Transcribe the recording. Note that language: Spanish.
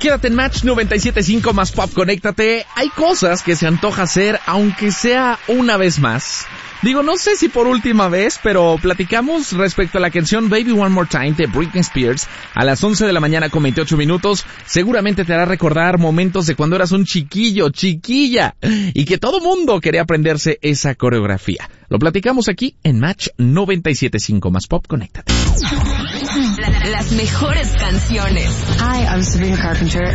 quédate en Match 97.5 más Pop, conéctate. Hay cosas que se antoja hacer, aunque sea una vez más. Digo, no sé si por última vez, pero platicamos respecto a la canción Baby One More Time de Britney Spears a las 11 de la mañana con 28 minutos. Seguramente te hará recordar momentos de cuando eras un chiquilla, y que todo mundo quería aprenderse esa coreografía. Lo platicamos aquí en Match 97.5 más Pop, conéctate. Las mejores canciones. Hi, I'm Sabrina Carpenter.